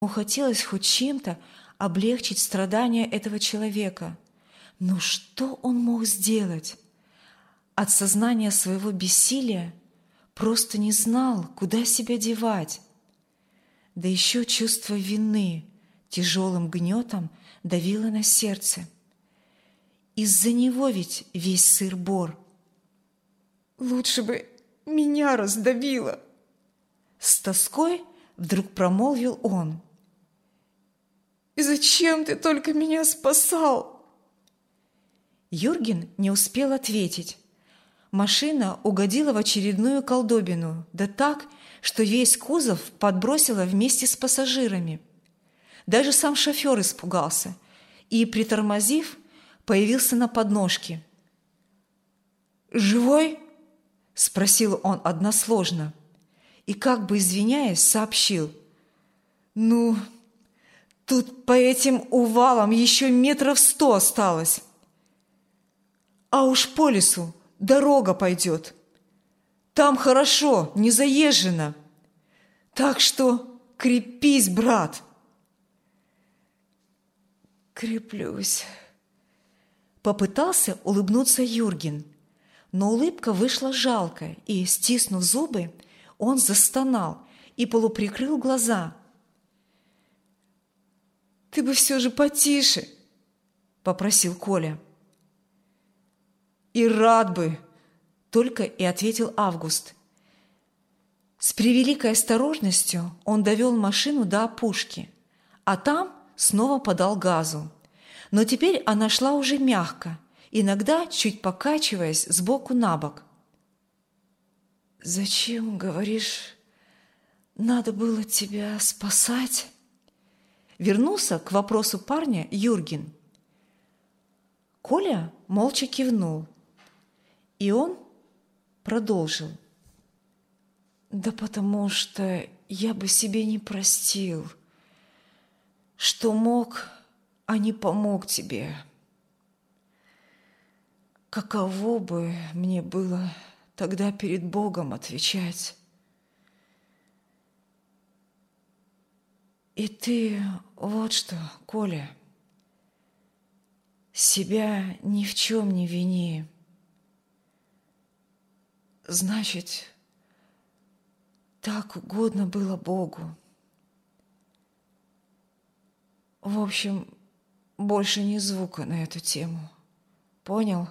Ему хотелось хоть чем-то облегчить страдания этого человека. Но что он мог сделать? От сознания своего бессилия просто не знал, куда себя девать. Да еще чувство вины тяжелым гнетом давило на сердце. Из-за него ведь весь сыр-бор. Лучше бы меня раздавило. С тоской вдруг промолвил он. И зачем ты только меня спасал? Юрген не успел ответить. Машина угодила в очередную колдобину, да так, что весь кузов подбросило вместе с пассажирами. Даже сам шофер испугался и, притормозив, появился на подножке. «Живой?» – спросил он односложно и, как бы извиняясь, сообщил. «Ну, тут по этим увалам еще 100 метров осталось. А уж по лесу дорога пойдет. Там хорошо, не заезжено. Так что крепись, брат!» «Креплюсь», – попытался улыбнуться Юрген, но улыбка вышла жалкая, и, стиснув зубы, он застонал и полуприкрыл глаза. «Ты бы все же потише», – попросил Коля. «И рад бы», – только и ответил Август. С превеликой осторожностью он довел машину до опушки, а там снова подал газу. Но теперь она шла уже мягко, иногда чуть покачиваясь сбоку на бок. «Зачем, говоришь, надо было тебя спасать?» Вернулся к вопросу парня Юрген. Коля молча кивнул, и он продолжил. «Да потому что я бы себе не простил, что мог, а не помог тебе. Каково бы мне было тогда перед Богом отвечать? И ты вот что, Коля, себя ни в чем не вини. Значит, так угодно было Богу. В общем, больше ни звука на эту тему. Понял?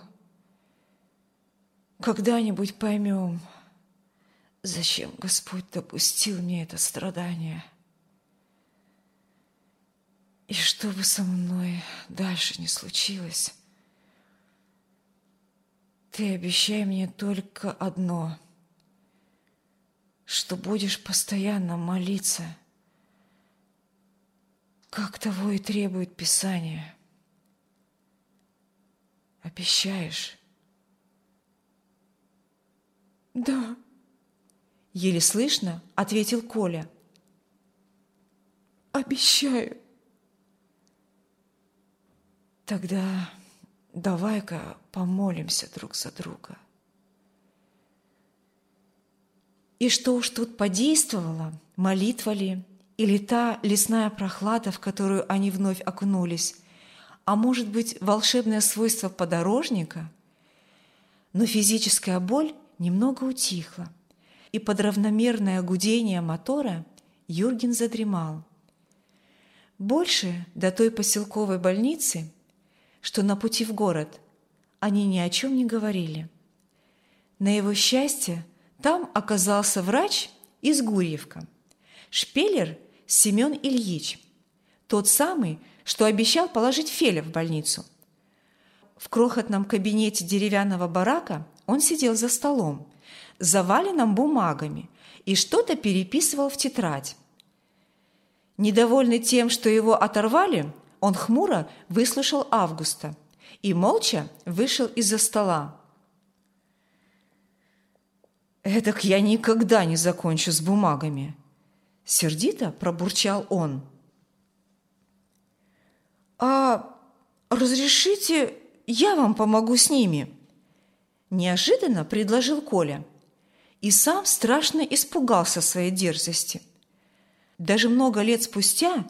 Когда-нибудь поймем, зачем Господь допустил мне это страдание. И что бы со мной дальше ни случилось, ты обещай мне только одно, что будешь постоянно молиться, как того и требует Писание. Обещаешь? «Да», – еле слышно ответил Коля. «Обещаю». Тогда давай-ка помолимся друг за друга. И что уж тут подействовало, молитва ли, или та лесная прохлада, в которую они вновь окунулись, а может быть, волшебное свойство подорожника? Но физическая боль немного утихла, и под равномерное гудение мотора Юрген задремал. Больше до той поселковой больницы, что на пути в город, они ни о чем не говорили. На его счастье, там оказался врач из Гурьевка, шпелер Семен Ильич, тот самый, что обещал положить Феля в больницу. В крохотном кабинете деревянного барака он сидел за столом, заваленным бумагами, и что-то переписывал в тетрадь. Недовольный тем, что его оторвали, он хмуро выслушал Августа и молча вышел из-за стола. «Эдак я никогда не закончу с бумагами», – сердито пробурчал он. «А разрешите, я вам помогу с ними?» – неожиданно предложил Коля и сам страшно испугался своей дерзости. Даже много лет спустя